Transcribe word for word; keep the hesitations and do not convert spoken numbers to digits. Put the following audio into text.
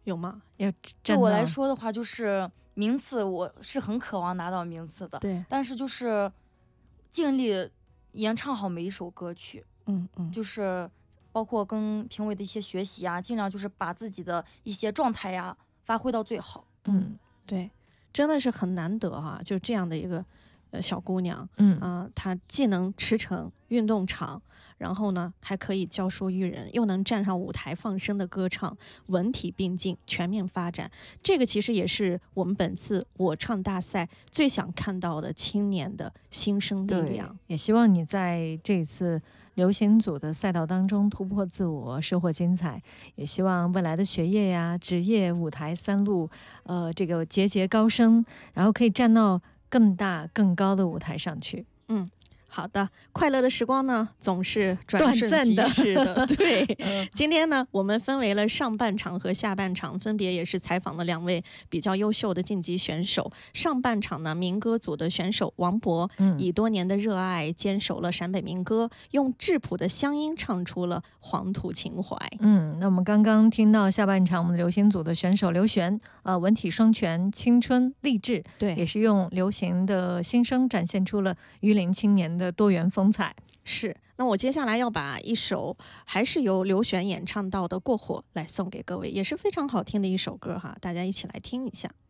有吗？ 要对我来说的话，就是名次，我是很渴望拿到名次的。 对， 但是就是尽力演唱好每一首歌曲。 嗯嗯， 就是包括跟评委的一些学习啊，尽量就是把自己的一些状态呀发挥到最好。 嗯，对，真的是很难得哈、啊，就这样的一个呃小姑娘， 嗯啊、呃，她既能驰骋运动场，然后呢还可以教书育人，又能站上舞台放声的歌唱，文体并进，全面发展。这个其实也是我们本次我唱大赛最想看到的青年的新生力量。 也希望你在这次流行组的赛道当中突破自我，收获精彩。也希望未来的学业呀、职业、舞台三路，呃，这个节节高升，然后可以站到更大更高的舞台上去。 嗯，好的，快乐的时光呢，总是转瞬即逝的。对，嗯、今天呢，我们分为了上半场和下半场，分别也是采访了两位比较优秀的晋级选手。上半场呢，民歌组的选手王博，嗯、以多年的热爱坚守了陕北民歌，用质朴的乡音唱出了黄土情怀。 嗯，那我们刚刚听到下半场我们流行组的选手刘璇，呃，文体双全，青春励志， 对， 也是用流行的新声展现出了榆林青年的多元风采。 是，那我接下来要把一首还是由刘璇演唱到的《过火》来送给各位，也是非常好听的一首歌哈，大家一起来听一下。